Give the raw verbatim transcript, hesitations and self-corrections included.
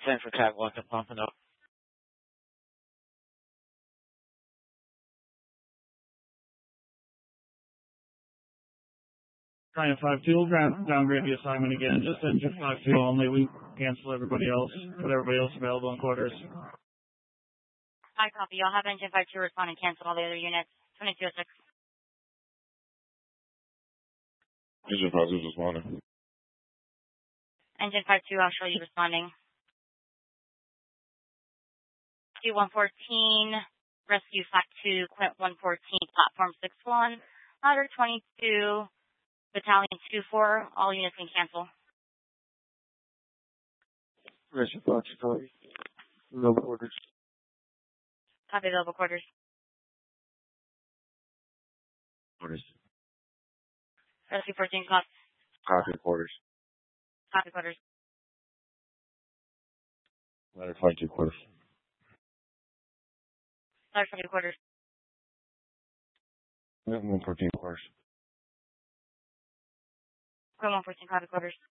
ten for Cat one to Pompano. Ryan five two, we'll ground, downgrade the assignment again. Just engine five two only. We cancel everybody else. Put everybody else available in quarters. I copy. I'll have engine five two respond and cancel all the other units. twenty-two oh six. Engine five two responding. Engine five two, I'll show you responding. Q one fourteen, rescue flat two, Quint one fourteen, platform six one, ladder twenty-two, battalion two four, all units can cancel. Rescue Fox, copy. Available quarters. Copy available quarters. Quarters. Rescue fourteen, copy. Copy quarters. Copy quarters. Ladder twenty-two quarters. Ladder twenty-two quarters. one fourteen quarters. Quint one fourteen, copy quarters.